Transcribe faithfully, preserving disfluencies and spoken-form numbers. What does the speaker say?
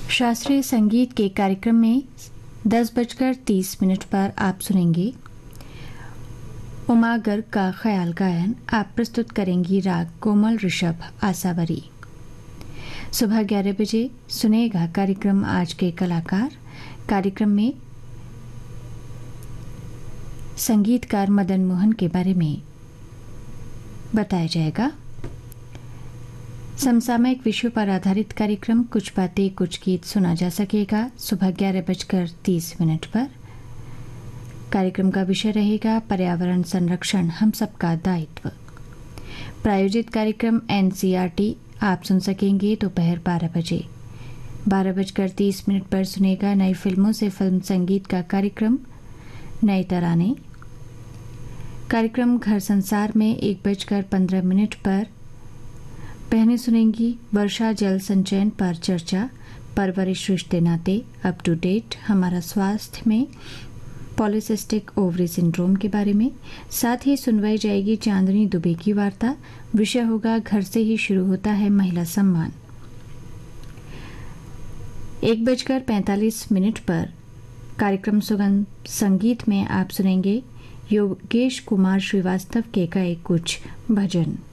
शास्त्रीय संगीत के कार्यक्रम में दस बजकर तीस मिनट पर आप सुनेंगे उमा गर्ग का ख्याल गायन। आप प्रस्तुत करेंगी राग कोमल ऋषभ आसावरी। सुबह ग्यारह बजे सुनेगा कार्यक्रम आज के कलाकार। कार्यक्रम में संगीतकार मदन मोहन के बारे में बताया जाएगा। समसामयिक विषयों पर आधारित कार्यक्रम कुछ बातें कुछ गीत सुना जा सकेगा सुबह ग्यारह बजकर तीस मिनट पर। कार्यक्रम का विषय रहेगा पर्यावरण संरक्षण हम सबका दायित्व। प्रायोजित कार्यक्रम एनसीईआरटी आप सुन सकेंगे दोपहर बारह बजे। बारह बजकर तीस मिनट पर सुनेगा नई फिल्मों से फिल्म संगीत का कार्यक्रम नए तराने। कार्यक्रम घर संसार में एक बजकर पंद्रह मिनट पर बहनें सुनेंगी वर्षा जल संचयन पर चर्चा, परवरिश रिश्ते नाते, अप टू डेट, हमारा स्वास्थ्य में पॉलीसिस्टिक ओवरी सिंड्रोम के बारे में। साथ ही सुनवाई जाएगी चांदनी दुबे की वार्ता। विषय होगा घर से ही शुरू होता है महिला सम्मान। एक बजकर पैंतालीस मिनट पर कार्यक्रम सुगंध संगीत में आप सुनेंगे योगेश कुमार श्रीवास्तव के गाए कुछ भजन।